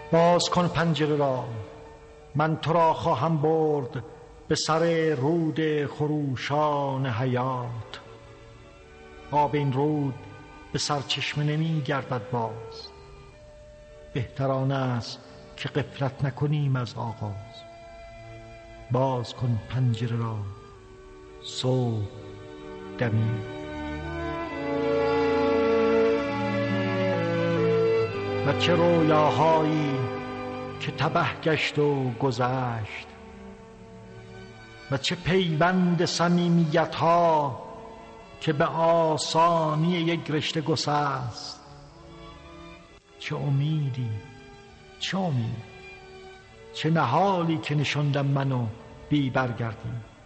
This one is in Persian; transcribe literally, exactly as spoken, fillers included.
باز کن پنجره را، من تو را خواهم برد به سر رود خروشان حیات. آب این رود به سرچشمه نمی گردد باز، بهتر آن است که غفلت نکنیم از آغاز. باز کن پنجره را، صبح دمید. و چه رویاهایی که تبه گشت و گذشت، و چه پیوند صمیمیت‌ها که به آسانی یک رشته گسست. چه امیدی، چه امید، چه نهالی که نشاندم منو بی برگردی.